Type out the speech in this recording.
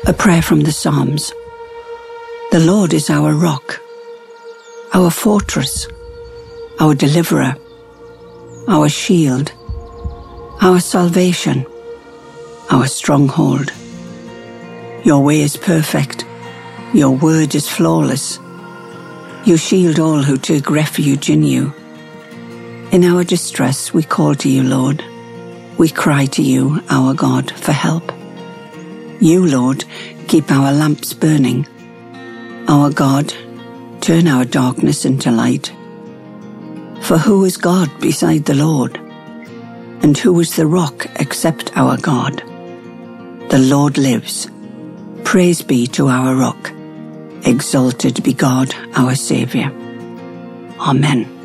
A prayer from the Psalms. The Lord is our rock, our fortress, our deliverer, our shield, our salvation, our stronghold. Your way is perfect, your word is flawless. You shield all who take refuge in you. In our distress we call to you, Lord. We cry to you, our God, for help. You, Lord, keep our lamps burning. Our God, turn our darkness into light. For who is God beside the Lord? And who is the rock except our God? The Lord lives. Praise be to our rock. Exalted be God, our Saviour. Amen.